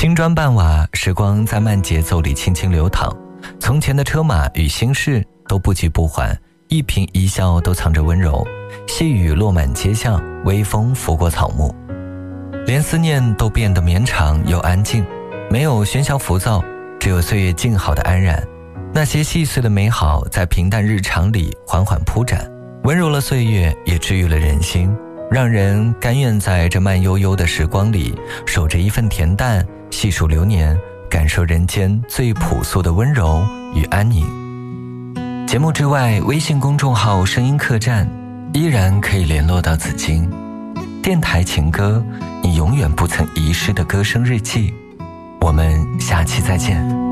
青砖伴瓦，时光在慢节奏里轻轻流淌。从前的车马与心事都不急不缓，一颦一笑都藏着温柔。细雨落满街巷，微风拂过草木，连思念都变得绵长又安静，没有喧嚣浮躁，只有岁月静好的安然。那些细碎的美好在平淡日常里缓缓铺展，温柔了岁月，也治愈了人心，让人甘愿在这慢悠悠的时光里守着一份恬淡，细数流年，感受人间最朴素的温柔与安宁。节目之外，微信公众号声音客栈依然可以联络到紫金。电台情歌，你永远不曾遗失的歌声日记。我们下期再见。